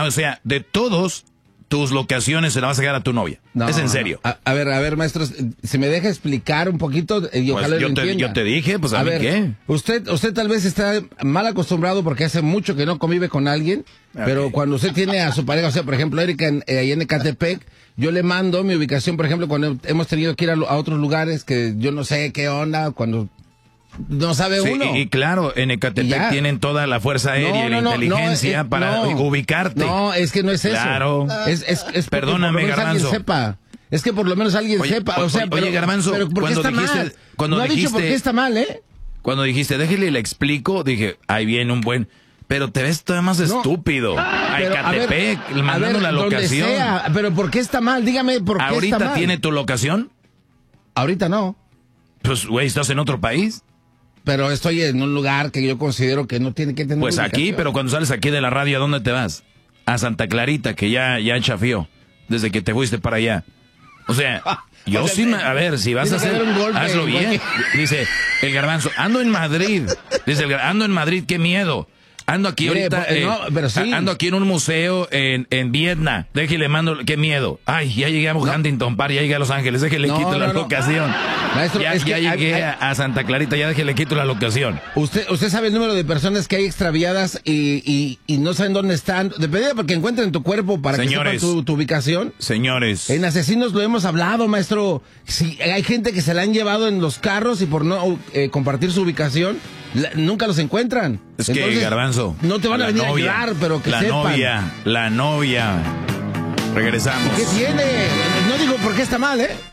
O sea, de todos tus locaciones se la vas a sacar a tu novia. No, es en serio. A ver, maestro, ¿se me deja explicar un poquito? Y ojalá Pues lo entienda. yo te dije, pues a mí ver, qué. Usted tal vez está mal acostumbrado porque hace mucho que no convive con alguien, pero cuando usted tiene a su pareja, o sea, por ejemplo, Erika ahí en Ecatepec, yo le mando mi ubicación, por ejemplo, cuando hemos tenido que ir a otros lugares que yo no sé qué onda, cuando no sabe uno. Y claro, en Ecatepec tienen toda la fuerza aérea y la inteligencia para ubicarte. No, es que no es eso. Claro. Es perdóname, Garbanzo. Alguien sepa. Es que por lo menos alguien sepa. O sea, oye, Garbanzo, pero ¿por qué está mal? No ha dicho por qué está mal, ¿eh? Cuando dijiste, déjale le explico, dije, ahí viene un buen... Pero te ves todavía más estúpido. A Ecatepec, mandando la locación. Sea, pero ¿por qué está mal? Dígame por qué está mal. ¿Ahorita tiene tu locación? Ahorita no. Pues, güey, ¿estás en otro país? Pero estoy en un lugar que yo considero que no tiene que tener pues ubicación. Aquí, pero cuando sales aquí de la radio, ¿a dónde te vas? A Santa Clarita, que ya chafió, desde que te fuiste para allá. O sea, yo sí, a ver, si vas a hacer, hazlo bien. Dice el Garbanzo, ando en Madrid. Dice ando en Madrid, qué miedo. Ando aquí ahorita, pero sí. Ando aquí en un museo en Vietnam. Déjale, mando, qué miedo. Ay, ya llegué a Huntington Park, ya llegué a Los Ángeles, déjale, quito la locación. Maestro, ya llegué a Santa Clarita, ya déjale, quito la locación. Usted sabe el número de personas que hay extraviadas y no saben dónde están. Depende porque encuentren tu cuerpo para que sepan tu ubicación. Señores. En Asesinos lo hemos hablado, maestro. Si hay gente que se la han llevado en los carros y por no compartir su ubicación, nunca los encuentran. Es que, entonces, Garbanzo, no te van a venir a ayudar, pero que sepan. La novia. Regresamos. ¿Qué tiene? No digo por qué está mal, ¿eh?